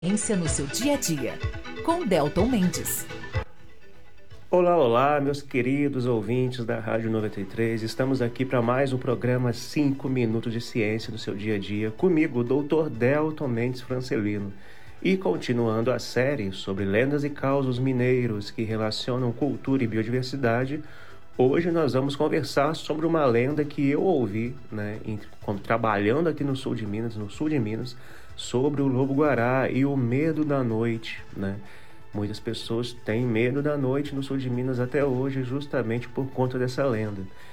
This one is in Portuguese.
Ciência no seu dia a dia, com Delton Mendes. Olá, olá, meus queridos ouvintes da Rádio 93. Estamos aqui para mais um programa 5 Minutos de Ciência no seu dia a dia, comigo, o Dr. Delton Mendes Francelino. E continuando a série sobre lendas e causos mineiros que relacionam cultura e biodiversidade, hoje nós vamos conversar sobre uma lenda que eu ouvi, quando trabalhando aqui no sul de Minas, sobre o lobo-guará e o medo da noite, né? Muitas pessoas têm medo da noite no sul de Minas até hoje, justamente por conta dessa lenda.